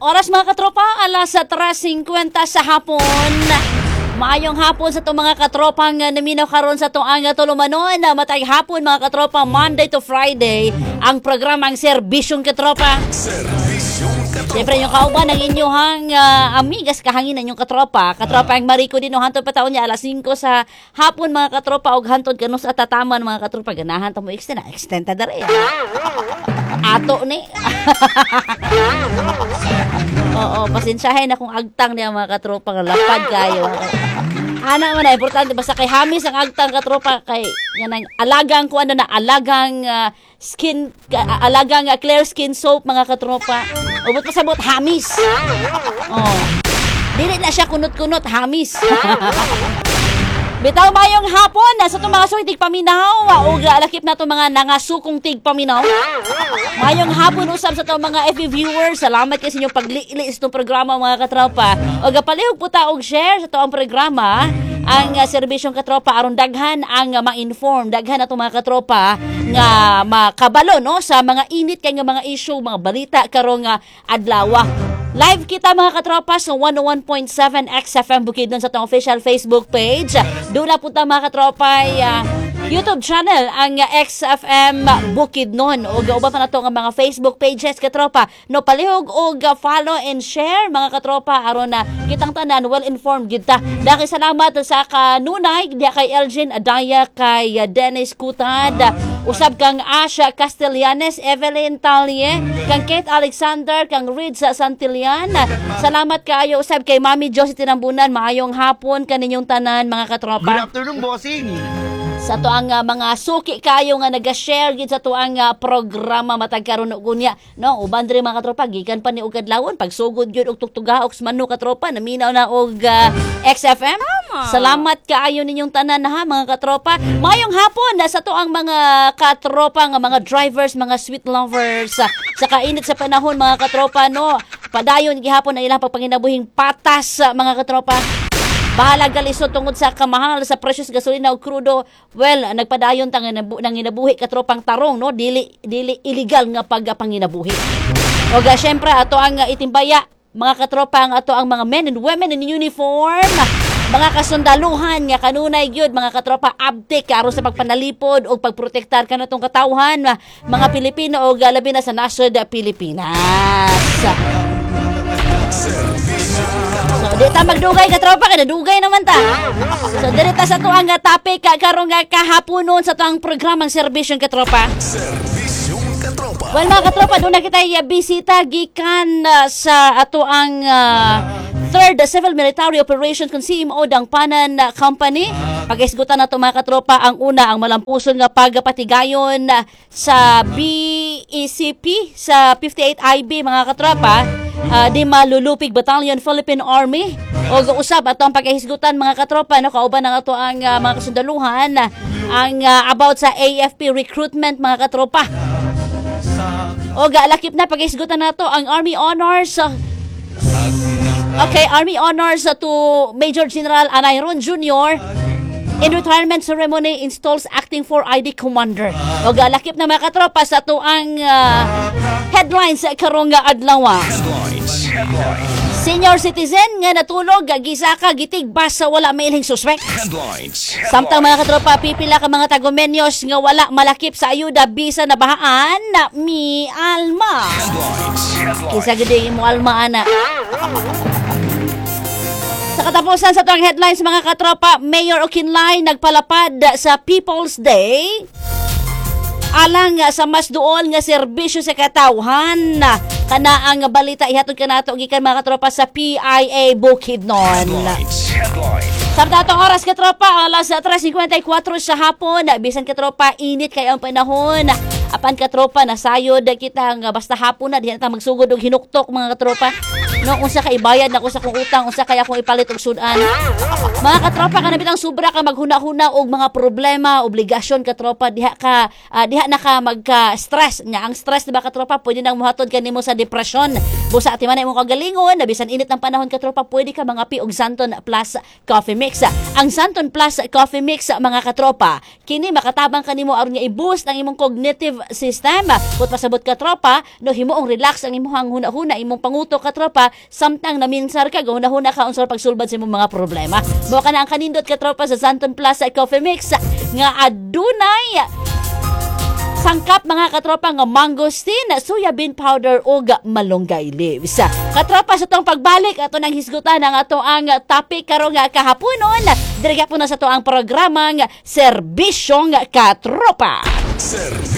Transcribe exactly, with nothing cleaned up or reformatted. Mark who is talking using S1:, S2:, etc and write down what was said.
S1: Oras mga katropa, alas tres fifty sa hapon. Maayong hapon sa itong mga katropang uh, naminaw karon sa itong ang tulumanon na matay hapon mga katropa, Monday to Friday, ang programang Serbisyong Katropa. Serbisyong Katropa. Siyempre yung kauban ng inyong uh, amigas kahanginan yung katropa. Katropa ang Mariko din, no, hantod pa taon niya alas singko sa hapon mga katropa, og hantod kanus at tataman mga katropa. Ganahan tamo extend na, extend ta dere. Ato ni. Oo, pasensyahin na kung agtang niya mga katropa, lapad kayo. Ana man na, importante basta kay Hamis ang agtang katropa, kay yan ang alagang ko ano na, alagang uh, skin, uh, alagang uh, clear skin soap mga katropa. Ubot pasabot, Hamis. Oh. Dili na siya kunot-kunot, Hamis. Bitaw mayong hapon na sa itong mga suki tigpaminaw o alakip na itong mga nangasukong tigpaminaw. Mayong hapon usab sa itong mga F B viewers. Salamat kayo sa inyong paglilis itong programa mga katropa. O gapalihog po ta og share sa itong programa ang uh, Serbisyong Katropa aron daghan ang uh, ma-inform, daghan na itong mga katropa nga makabalo no sa mga init kay nga mga issue, mga balita karong uh, adlaw. Live kita mga katropa sa one oh one point seven X F M Bukidnon sa itong official Facebook page. Doon na punta mga katropa uh, YouTube channel ang uh, X F M Bukidnon. O gauba pa na ito ang mga Facebook pages katropa. No, palihog o uh, follow and share mga katropa aron na uh, kitang tanan well-informed kita. Daki salamat sa kanunay, diya kay Elgin Adaya, kay uh, Dennis Cutad, uh, usab kang Asha Castellanes, Evelyn Talye, kang Kate Alexander, kang Reed sa Santillan. Salamat kayo usab kay Mami Josie Tinambunan. Maayong hapon kaninyong tanan mga katropa.
S2: Good afternoon, bossing.
S1: Sa to ang uh, mga suki kayo nga naga-share gid sa to ang uh, programa matag karon og unya no, uban diri mga katropa gikan pa ni og kadlawon pagsugod gyud og tugtugaok sa manok katropa naminaw na og uh, X F M. Mama. Salamat kaayo ninyong tanan ha mga katropa. Mayong hapon na sa to ang mga katropa nga mga drivers, mga sweet lovers uh, sa kainit sa panahon mga katropa no. Padayon gihapon na ilang pagpanginabuhing patas uh, mga katropa. Bahala galisod tungod sa kamahal sa presyos gasolina o krudo. Well, nagpadayon tang nanginabuhi katropang tarong no, dili dili illegal nga pagpanginabuhi. O ga syempre ato ang uh, itimbaya mga katropa ang ato ang mga men and women in uniform. Mga kasundaluhan nga kanunay gyud mga katropa abtik aron sa pagpanalipod o pagprotektar kanatong katawhan mga Pilipino o labi na sa nasod Pilipinas. So, di ta magdugay ka tropa, kada dugay naman ta. So, direta sa tuang topic karong kahaponon sa tuang programang Serbisyong Katropa. Serbisyong Katropa. Well, mga katropa, doon na kita bisita gikan uh, sa ato ang uh, third Civil Military Operations kung C M O dang Panan uh, Company. Pag-isgutan na ito mga katropa, ang una ang malampuson nga pagpatigayon uh, sa B E C P sa fifty-eight I B mga katropa. Uh, di Malulupig Battalion Philippine Army o usab ato ang pagkahisgutan mga katropa no, kauban ng ato ang uh, mga kasundaluhan uh, ang uh, about sa A F P recruitment mga katropa o galakip na pagkahisgutan nato ang Army Honors uh, okay Army Honors uh, to Major General Anayron Junior in retirement ceremony installs acting for I D commander. O galakip na mga katropa sa to ang uh, headlines sa karong adlaw. Senior citizen nga natulog gisaka gitigbas sa wala mailhing suspect. Samtang mga katropa pipila ka mga tagomenyos nga wala malakip sa ayuda bisa na bahaan na mi alma. Kisa gid mo alma ana. Sa katapusan sa tuwang headlines mga katropa, Mayor Okinlay nagpalapad sa People's Day alang sa mas duol nga serbisyo sa katawhan. Kana ang balita ihatod kanato gikan mga katropa sa P I A Bukidnon. Sa datong oras katropa, alas tres fifty-four sa hapon, bisan katropa init kay ang panahon. Apan katropa nasayod kita nga basta hapon na diha ta magsugod og hinuktok mga katropa. no unsa ka ibayad na ko sa kong utang, unsa kaya akong ipalit og sudan. Mga katropa, kana bitang sobra ka maghuna-huna og mga problema, obligasyon katropa, diha ka uh, diha na ka magka-stress nya. Ang stress diba katropa pwede nang mohatod kanimo sa depresyon. Busa ati man imong kagalingon, na bisan init ng panahon katropa, pwede ka mangapi og Santon Plus Coffee Mix. Ang Santon Plus Coffee Mix mga katropa, kini makatabang kanimo aron nga i-boost ang imong cognitive system. Kung pasabot katropa, no himuong relax ang imong huna-huna, imong panguto katropa, samtang naminsar ka, huna-huna ka unsay pagsulbad sa imong mga problema. Mo ka na ang kanindot katropa sa Santon Plus Coffee Mix nga adunay sangkap mga katropa nga mangosteen, soya bean powder ug malunggay leaves. Katropa, sa tong pagbalik ato nang hisgutan ang ato ang topic karong kahaponon. Diri po na sa to ang programang Serbisyong Katropa.